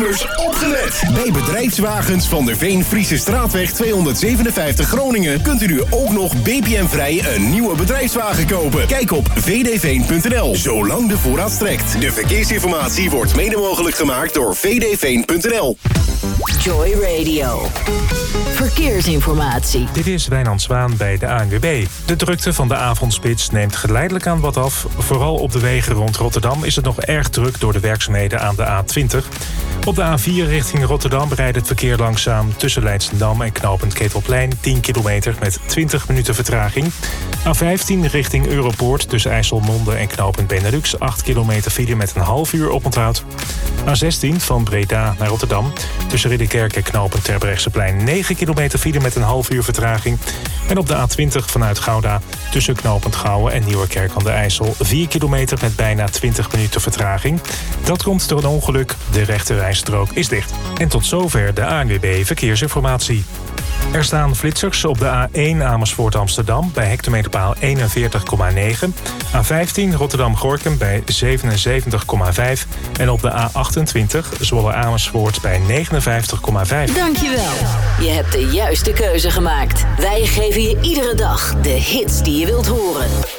ondernemers, opgelet! Bij Bedrijfswagens van der Veen Friese Straatweg 257 Groningen kunt u nu ook nog BPM-vrij een nieuwe bedrijfswagen kopen. Kijk op vdveen.nl, zolang de voorraad strekt. De verkeersinformatie wordt mede mogelijk gemaakt door vdveen.nl. Joy Radio. Verkeersinformatie. Dit is Wijnand Zwaan bij de ANWB. De drukte van de avondspits neemt geleidelijk aan wat af. Vooral op de wegen rond Rotterdam is het nog erg druk door de werkzaamheden aan de A20. Op de A4 richting Rotterdam rijdt het verkeer langzaam tussen Leidschendam en knooppunt Ketelplein 10 kilometer met 20 minuten vertraging. A15 richting Europoort tussen IJsselmonde en knooppunt Benelux 8 kilometer file met een half uur oponthoud. A16 van Breda naar Rotterdam tussen Ridderkerk en knooppunt Terbrechtseplein 9 kilometer file met een half uur vertraging. En op de A20 vanuit Gouda tussen knooppunt Gouwen en Nieuwerkerk aan de IJssel 4 kilometer met bijna 20 minuten vertraging. Dat komt door een ongeluk. De rechterrijstrook is dicht. En tot zover de ANWB Verkeersinformatie. Er staan flitsers op de A1 Amersfoort-Amsterdam bij hectometerpaal 41,9. A15 Rotterdam-Gorkum bij 77,5. En op de A28 Zwolle-Amersfoort bij 59,5. Dankjewel. Je hebt de juiste keuze gemaakt. Wij geven je iedere dag de hits die je wilt horen.